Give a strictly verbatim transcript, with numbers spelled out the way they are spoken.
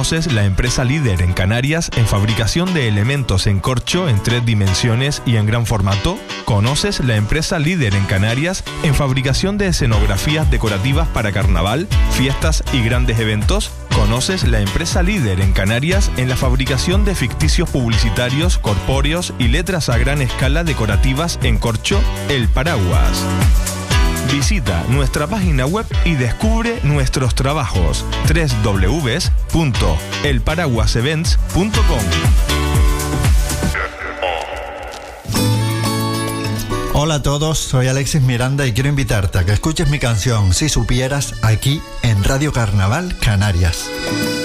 ¿Conoces la empresa líder en Canarias en fabricación de elementos en corcho en tres dimensiones y en gran formato? ¿Conoces la empresa líder en Canarias en fabricación de escenografías decorativas para carnaval, fiestas y grandes eventos? ¿Conoces la empresa líder en Canarias en la fabricación de ficticios publicitarios, corpóreos y letras a gran escala decorativas en corcho? El Paraguas. Visita nuestra página web y descubre nuestros trabajos. doble u doble u doble u punto el paraguas events punto com. Hola a todos, soy Alexis Miranda y quiero invitarte a que escuches mi canción Si Supieras aquí en Radio Carnaval Canarias.